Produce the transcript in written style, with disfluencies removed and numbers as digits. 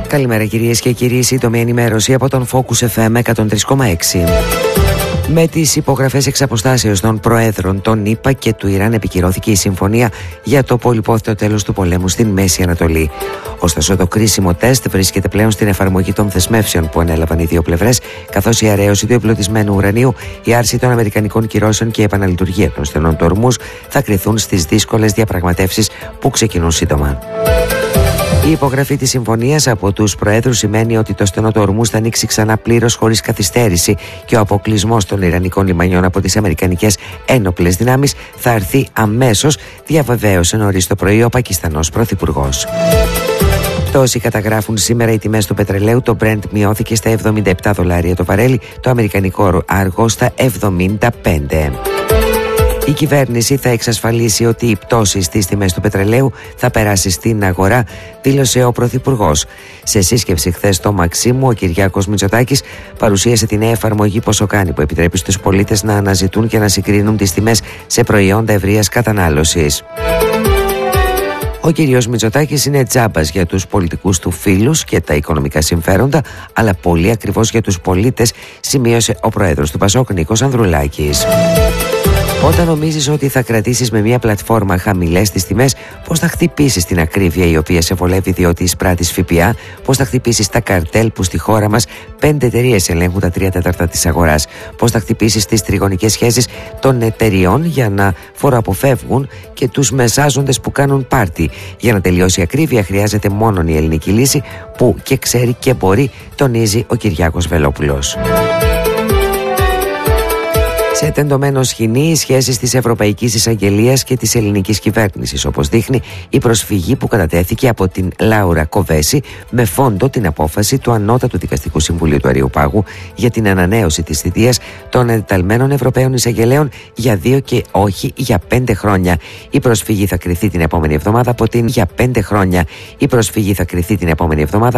Καλημέρα κυρίες και κύριοι, σύντομη ενημέρωση από τον Focus FM 103,6. Με τις υπογραφές εξ αποστάσεως των Προέδρων των ΗΠΑ και του Ιράν επικυρώθηκε η συμφωνία για το πολυπόθητο τέλος του πολέμου στην Μέση Ανατολή. Ωστόσο, το κρίσιμο τεστ βρίσκεται πλέον στην εφαρμογή των δεσμεύσεων που ανέλαβαν οι δύο πλευρές, καθώς η αραίωση του εμπλουτισμένου ουρανίου, η άρση των αμερικανικών κυρώσεων και η επαναλειτουργία των στενών του Ορμούζ θα κριθούν στις δύσκολες διαπραγματεύσεις που ξεκινούν σύντομα. Η υπογραφή της συμφωνίας από τους Προέδρους σημαίνει ότι το στενό του Ορμούζ θα ανοίξει ξανά πλήρως χωρίς καθυστέρηση και ο αποκλεισμός των Ιρανικών λιμανιών από τις αμερικανικές ένοπλες δυνάμεις θα έρθει αμέσως, διαβεβαίωσε νωρίς το πρωί ο Πακιστανός Πρωθυπουργός. Πτώση καταγράφουν σήμερα οι τιμές του πετρελαίου. Το Brent μειώθηκε στα $77 το βαρέλι, το αμερικανικό άργο στα 75. Η κυβέρνηση θα εξασφαλίσει ότι η πτώση στις τιμές του πετρελαίου θα περάσει στην αγορά, δήλωσε ο Πρωθυπουργός. Σε σύσκεψη χθες στο Μαξίμου, ο Κυριάκος Μητσοτάκης παρουσίασε τη νέα εφαρμογή Ποσοκάνη που επιτρέπει στους πολίτες να αναζητούν και να συγκρίνουν τις τιμές σε προϊόντα ευρείας κατανάλωσης. Ο κύριος Μητσοτάκης είναι τζάμπας για τους πολιτικούς του φίλους και τα οικονομικά συμφέροντα, αλλά πολύ ακριβώς για τους πολίτες, σημείωσε ο πρόεδρος του Πασόκ, Νίκος Ανδρουλάκης. Όταν νομίζεις ότι θα κρατήσεις με μια πλατφόρμα χαμηλές τις τιμές, πώς θα χτυπήσεις την ακρίβεια η οποία σε βολεύει διότι εισπράττεις ΦΠΑ, πώς θα χτυπήσεις τα καρτέλ που στη χώρα μας 5 εταιρείες ελέγχουν τα 3/4 της αγοράς, πώς θα χτυπήσεις τις τριγωνικές σχέσεις των εταιριών για να φοροαποφεύγουν και τους μεσάζοντες που κάνουν πάρτι. Για να τελειώσει η ακρίβεια χρειάζεται μόνο η ελληνική λύση που και ξέρει και μπορεί, τονίζει ο Κυριάκος Βελόπουλος. Σε τεντωμένο σκηνή οι σχέσεις της Ευρωπαϊκής Εισαγγελίας και της ελληνικής κυβέρνησης, όπως δείχνει η προσφυγή που κατατέθηκε από την Λάουρα Κοβέση με φόντο την απόφαση του Ανώτατου Δικαστικού Συμβουλίου του Αριουπάγου για την ανανέωση της θητείας των εντεταλμένων Ευρωπαίων Εισαγγελέων για 2 και όχι για 5 χρόνια. Η προσφυγή θα κριθεί την επόμενη εβδομάδα